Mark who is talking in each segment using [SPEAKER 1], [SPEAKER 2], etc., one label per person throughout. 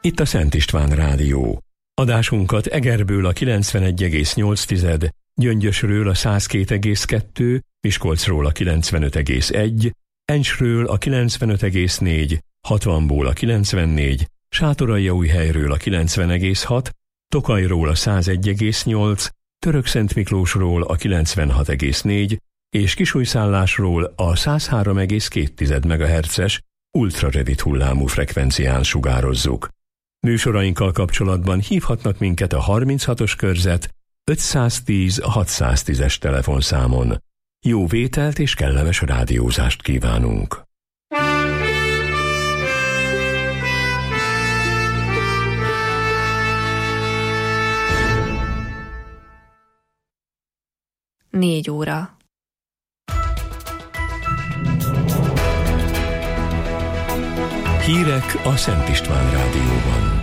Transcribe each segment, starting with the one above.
[SPEAKER 1] Itt a Szent István Rádió. Adásunkat Egerből a 91,8, Gyöngyösről a 102,2, Miskolcról a 95,1, Encsről a 95,4, Hatvanból a 94, Sátoraljaújhelyről a 90,6, Tokajról a 101,8, Törökszentmiklósról a 96,4 és Kisújszállásról a 103,2 MHz-es ultrarövid hullámú frekvencián sugározzuk. Műsorainkkal kapcsolatban hívhatnak minket a 36-os körzet 510 610-es telefonszámon. Jó vételt és kellemes rádiózást kívánunk!
[SPEAKER 2] Négy óra.
[SPEAKER 1] Hírek a Szent István Rádióban.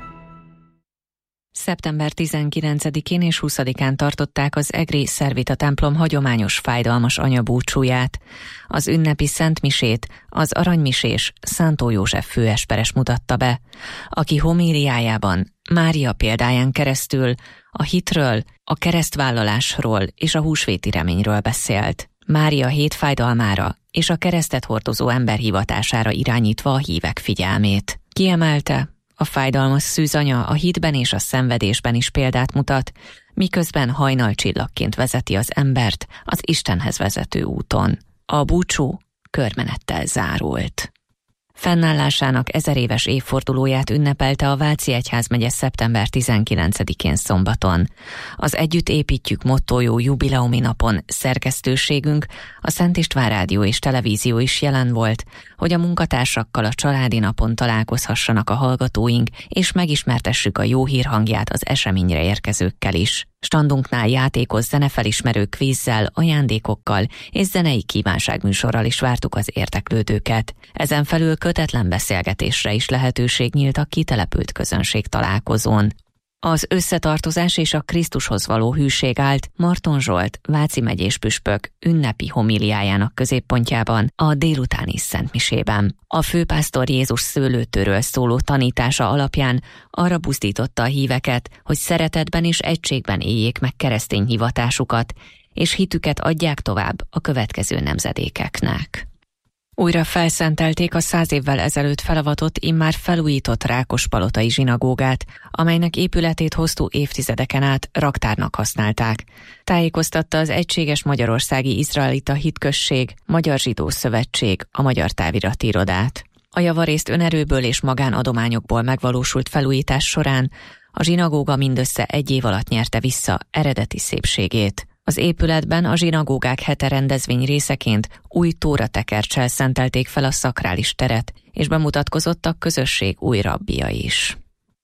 [SPEAKER 2] Szeptember 19-én és 20-án tartották az egri Szervita templom hagyományos fájdalmas anyabúcsúját. Az ünnepi szentmisét az aranymisés Szántó József főesperes mutatta be, aki homíliájában Mária példáján keresztül a hitről, a keresztvállalásról és a húsvéti reményről beszélt. Mária hétfájdalmára és a keresztet hordozó ember hivatására irányítva a hívek figyelmét. Kiemelte, a fájdalmas szűzanya a hitben és a szenvedésben is példát mutat, miközben hajnalcsillagként vezeti az embert az Istenhez vezető úton. A búcsú körmenettel zárult. Fennállásának 1000 éves évfordulóját ünnepelte a Váci Egyházmegye szeptember 19-én szombaton. Az Együtt építjük mottójó jubileumi napon szerkesztőségünk, a Szent István Rádió és Televízió is jelen volt, hogy a munkatársakkal a családi napon találkozhassanak a hallgatóink, és megismertessük a jó hírhangját az eseményre érkezőkkel is. Standunknál játékos zenefelismerő kvízzel, ajándékokkal és zenei kívánságműsorral is vártuk az érdeklődőket. Ezen felül kötetlen beszélgetésre is lehetőség nyílt a kitelepült közönség találkozón. Az összetartozás és a Krisztushoz való hűség állt Marton Zsolt, Váci megyés püspök ünnepi homíliájának középpontjában a délutáni szentmisében. A főpásztor Jézus szőlőtőről szóló tanítása alapján arra buzdította a híveket, hogy szeretetben és egységben éljék meg keresztény hivatásukat, és hitüket adják tovább a következő nemzedékeknek. Újra felszentelték a 100 évvel ezelőtt felavatott, immár felújított Rákospalotai zsinagógát, amelynek épületét hosszú évtizedeken át raktárnak használták. Tájékoztatta az Egységes Magyarországi Izraelita Hitközség, Magyar Zsidó Szövetség a Magyar Távirati Irodát. A javarészt önerőből és magánadományokból megvalósult felújítás során a zsinagóga mindössze 1 év alatt nyerte vissza eredeti szépségét. Az épületben a zsinagógák hete rendezvény részeként új tóratekerccsel szentelték fel a szakrális teret, és bemutatkozott a közösség új rabbija is.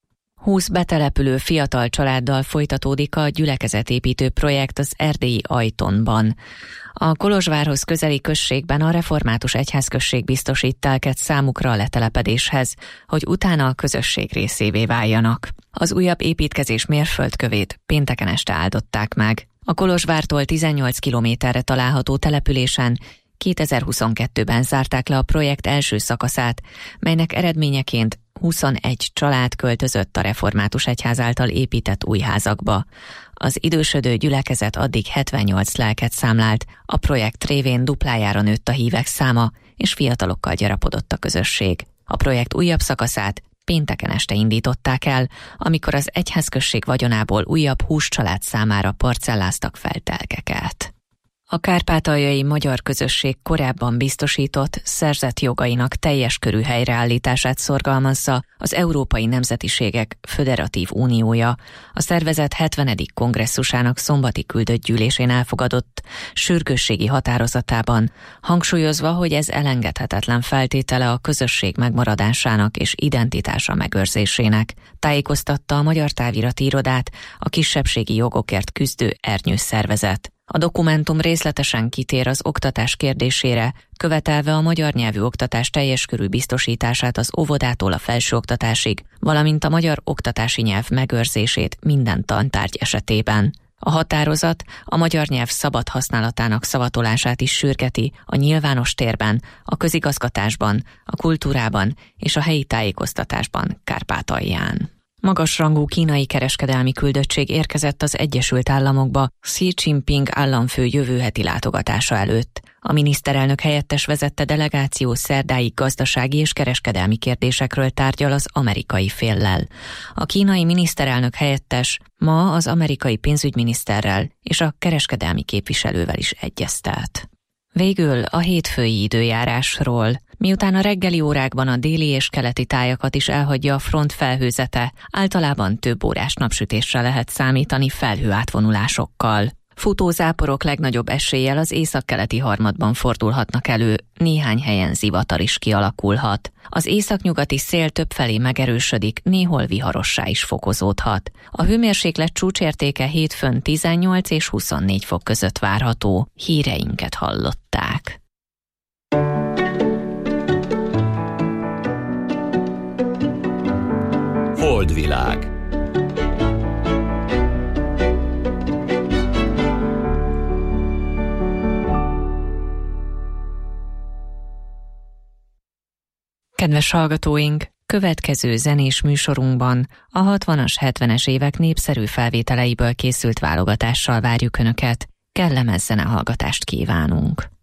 [SPEAKER 2] 20 betelepülő fiatal családdal folytatódik a gyülekezetépítő projekt az erdélyi Ajtonban. A Kolozsvárhoz közeli községben a református egyházközség biztosít telket számukra a letelepedéshez, hogy utána a közösség részévé váljanak. Az újabb építkezés mérföldkövét pénteken este áldották meg. A Kolozsvártól 18 kilométerre található településen 2022-ben zárták le a projekt első szakaszát, melynek eredményeként 21 család költözött a református egyház által épített új házakba. Az idősödő gyülekezet addig 78 lelket számlált, a projekt révén duplájára nőtt a hívek száma, és fiatalokkal gyarapodott a közösség. A projekt újabb szakaszát pénteken este indították el, amikor az egyházközség vagyonából újabb 20 család számára parcelláztak fel telkeket. A kárpátaljai magyar közösség korábban biztosított, szerzett jogainak teljes körű helyreállítását szorgalmazza az Európai Nemzetiségek Föderatív Uniója, a szervezet 70. kongresszusának szombati küldött gyűlésén elfogadott sürgősségi határozatában, hangsúlyozva, hogy ez elengedhetetlen feltétele a közösség megmaradásának és identitása megőrzésének, tájékoztatta a Magyar Távirati Irodát a kisebbségi jogokért küzdő ernyős szervezet. A dokumentum részletesen kitér az oktatás kérdésére, követelve a magyar nyelvű oktatás teljes körű biztosítását az óvodától a felsőoktatásig, valamint a magyar oktatási nyelv megőrzését minden tantárgy esetében. A határozat a magyar nyelv szabad használatának szavatolását is sürgeti a nyilvános térben, a közigazgatásban, a kultúrában és a helyi tájékoztatásban Kárpátalján. Magasrangú kínai kereskedelmi küldöttség érkezett az Egyesült Államokba Xi Jinping államfő jövő heti látogatása előtt. A miniszterelnök helyettes vezette delegáció szerdáig gazdasági és kereskedelmi kérdésekről tárgyal az amerikai féllel. A kínai miniszterelnök helyettes ma az amerikai pénzügyminiszterrel és a kereskedelmi képviselővel is egyeztet. Végül a hétfői időjárásról. Miután a reggeli órákban a déli és keleti tájakat is elhagyja a front felhőzete, általában több órás napsütésre lehet számítani felhőátvonulásokkal. Futózáporok legnagyobb eséllyel az északkeleti harmadban fordulhatnak elő, néhány helyen zivatar is kialakulhat. Az északnyugati szél többfelé megerősödik, néhol viharossá is fokozódhat. A hőmérséklet csúcsértéke hétfőn 18 és 24 fok között várható. Híreinket hallották.
[SPEAKER 3] Holdvilág.
[SPEAKER 2] Kedves hallgatóink, következő zenés műsorunkban a 60-as, 70-es évek népszerű felvételeiből készült válogatással várjuk Önöket. Kellemes zenehallgatást kívánunk!